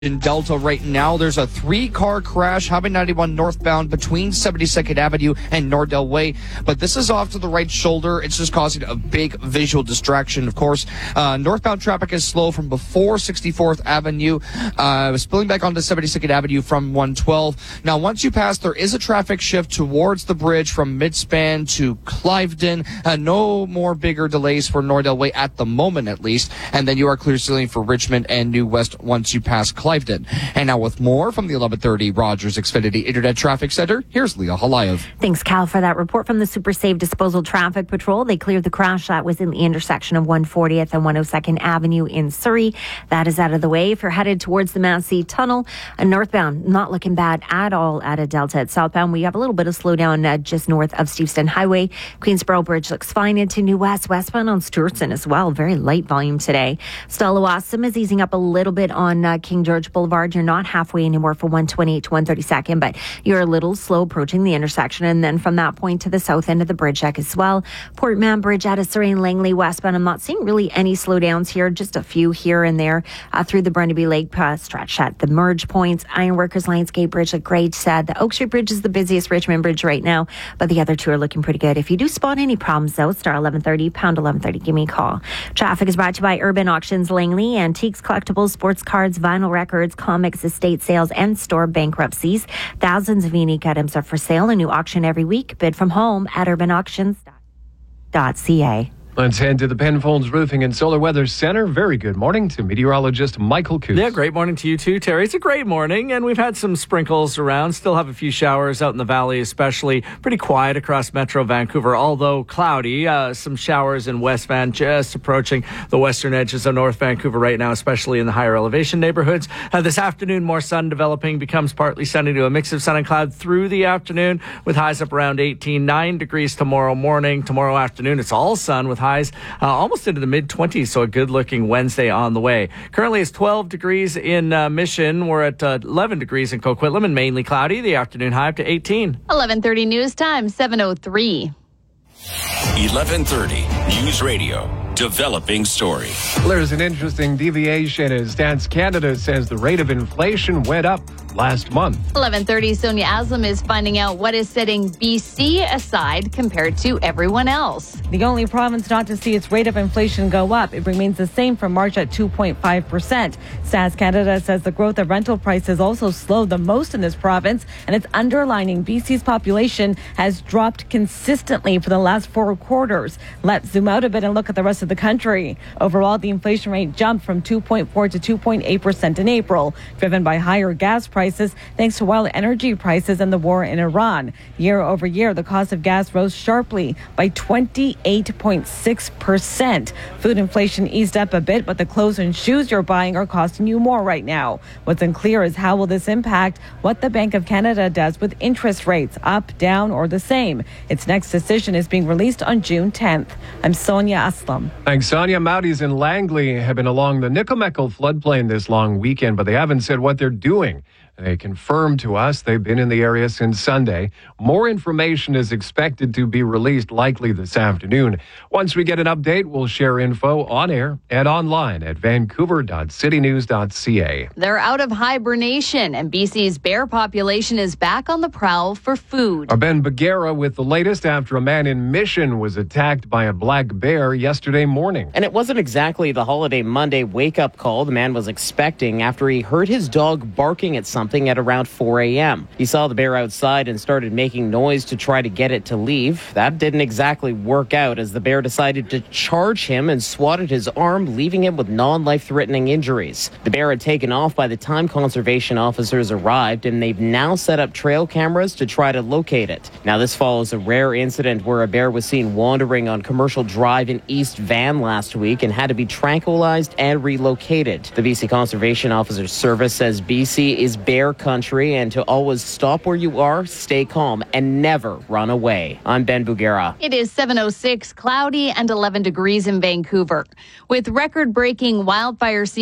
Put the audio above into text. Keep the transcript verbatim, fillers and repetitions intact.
In Delta right now, there's a three-car crash, Highway ninety-one northbound between seventy-second Avenue and Nordell Way. But this is off to the right shoulder. It's just causing a big visual distraction, of course. Uh, northbound traffic is slow from before sixty-fourth Avenue, uh, spilling back onto seventy-second Avenue from one twelve. Now, once you pass, there is a traffic shift towards the bridge from Midspan to Cliveden. Uh, no more bigger delays for Nordell Way at the moment, at least. And then you are clear sailing for Richmond and New West once you pass Cliveden. And now with more from the eleven thirty Rogers Xfinity Internet Traffic Center, here's Leah Halayev. Thanks, Cal, for that report from the Super Safe Disposal Traffic Patrol. They cleared the crash that was in the intersection of one fortieth and one oh second Avenue in Surrey. That is out of the way. If you're headed towards the Massey Tunnel, uh, northbound, not looking bad at all at a Delta. At southbound, we have a little bit of slowdown uh, just north of Steveston Highway. Queensboro Bridge looks fine into New West. Westbound on Stewartson as well. Very light volume today. Stella Wasam is easing up a little bit on uh, King George Boulevard. You're not halfway anymore for one twenty-eight to one thirty-second, but you're a little slow approaching the intersection. And then from that point to the south end of the bridge deck as well. Port Mann Bridge out of Surrey and Langley westbound. I'm not seeing really any slowdowns here, just a few here and there uh, through the Burnaby Lake uh, stretch at the merge points. Ironworkers Lionsgate Bridge, like Grade said. The Oak Street Bridge is the busiest Richmond Bridge right now, but the other two are looking pretty good. If you do spot any problems, though, star eleven thirty, pound eleven thirty, give me a call. Traffic is brought to you by Urban Auctions Langley, antiques, collectibles, sports cards, vinyl records, comics, estate sales, and store bankruptcies. Thousands of unique items are for sale. A new auction every week. Bid from home at urban auctions dot c a. Let's head to the Penfolds Roofing and Solar Weather Center. Very good morning to meteorologist Michael Coos. Yeah, great morning to you too, Terry. It's a great morning, and we've had some sprinkles around. Still have a few showers out in the valley, especially. Pretty quiet across Metro Vancouver, although cloudy. Uh, some showers in West Van, just approaching the western edges of North Vancouver right now, especially in the higher elevation neighborhoods. Uh, this afternoon, more sun developing, becomes partly sunny to a mix of sun and cloud through the afternoon, with highs up around eighteen, nine degrees tomorrow morning. Tomorrow afternoon, it's all sun with highs uh, almost into the mid-twenties, so a good-looking Wednesday on the way. Currently, it's twelve degrees in uh, Mission. We're at uh, eleven degrees in Coquitlam and mainly cloudy. The afternoon high up to eighteen. eleven thirty news time, seven oh three. eleven thirty News Radio. Developing story. There's an interesting deviation as Stats Canada says the rate of inflation went up last month. eleven thirty, Sonia Aslam is finding out what is setting B C aside compared to everyone else. The only province not to see its rate of inflation go up. It remains the same for March at two point five percent. Stats Canada says the growth of rental prices also slowed the most in this province, and it's underlining B C's population has dropped consistently for the last four quarters. Let's zoom out a bit and look at the rest of the country. Overall, the inflation rate jumped from two point four to two point eight percent in April, driven by higher gas prices thanks to wild energy prices and the war in Iran. Year over year, the cost of gas rose sharply by twenty-eight point six percent. Food inflation eased up a bit, but the clothes and shoes you're buying are costing you more right now. What's unclear is how will this impact what the Bank of Canada does with interest rates, up, down, or the same. Its next decision is being released on June tenth. I'm Sonia Aslam. Thanks, Sonia. Mounties in Langley have been along the Nikomeco floodplain this long weekend, but they haven't said what they're doing. They confirmed to us they've been in the area since Sunday. More information is expected to be released likely this afternoon. Once we get an update, we'll share info on air and online at vancouver dot city news dot c a. They're out of hibernation, and B C's bear population is back on the prowl for food. Our Ben Bagheera with the latest after a man in Mission was attacked by a black bear yesterday morning. And it wasn't exactly the holiday Monday wake-up call the man was expecting after he heard his dog barking at something at around four a.m. He saw the bear outside and started making noise to try to get it to leave. That didn't exactly work out as the bear decided to charge him and swatted his arm, leaving him with non-life-threatening injuries. The bear had taken off by the time conservation officers arrived, and they've now set up trail cameras to try to locate it. Now, this follows a rare incident where a bear was seen wandering on Commercial Drive in East Van last week and had to be tranquilized and relocated. The B C Conservation Officers Service says B C is bear country and to always stop where you are, stay calm, and never run away. I'm Ben Bagheera. It is seven oh six, cloudy and eleven degrees in Vancouver. With record-breaking wildfire season